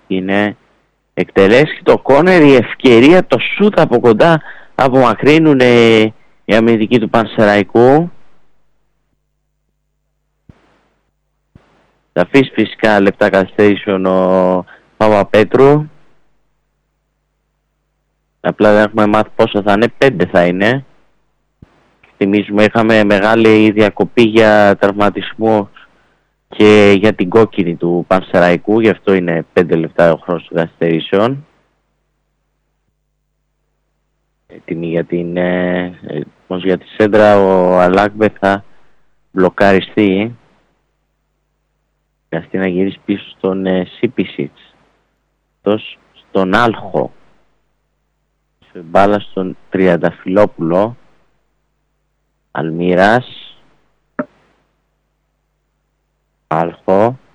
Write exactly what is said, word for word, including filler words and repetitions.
είναι. Εκτελέσει το κόνερ, η ευκαιρία, το σούτ από κοντά απομακρύνουν οι αμυντικοί του Πανσεραϊκού. Θα αφήσει φυσικά λεπτά καθυστέρησεων ο Παπαπέτρου. Απλά δεν έχουμε μάθει πόσο θα είναι, πέντε θα είναι. Θυμίζουμε είχαμε μεγάλη διακοπή για τραυματισμό και για την κόκκινη του Πανσεραϊκού, γι' αυτό είναι πέντε λεπτά ο χρόνος των καθυστερήσεων. Έτοιμη για την, ε, για τη σέντρα ο Αλάκμπε θα μπλοκαριστεί. Χρειαστεί να γυρίσει πίσω στον ε, Σίπισιτς. Αυτός στον Άλχο. Σε μπάλα στον Τριανταφυλόπουλο. Αλμύρας. Άλχο.